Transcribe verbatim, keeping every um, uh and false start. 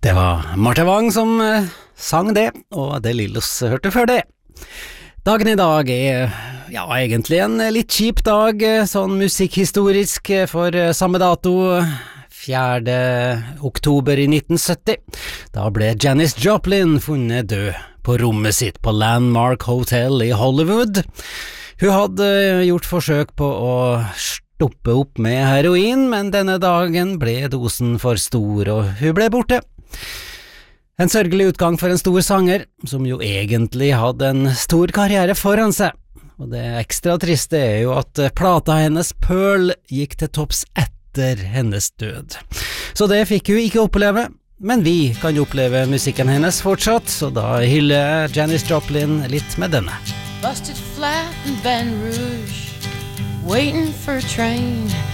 Det var Martha Wang som eh, sang det, og det Lillos hørte før det. Dagen i dag er ja, egentlig en litt kjip dag, sånn musikkhistorisk, for samme dato, fjerde oktober i nitten sytti. Da ble Janis Joplin funnet død på rommet sitt på Landmark Hotel i Hollywood. Hun hadde gjort forsøk på å stoppe opp med heroin, men denne dagen ble dosen for stor, og hun ble borte. En sørgelig utgang for en stor sanger, som jo egentlig hadde en stor karriere foran seg. Og det ekstra triste er jo at plata hennes Pearl gikk til topps etter hennes død. Så det fikk hun ikke oppleve, men vi kan jo oppleve musikken hennes fortsatt, så da hyller jeg Janis Joplin litt med denne. Busted flat in Baton Rouge, waiting for a train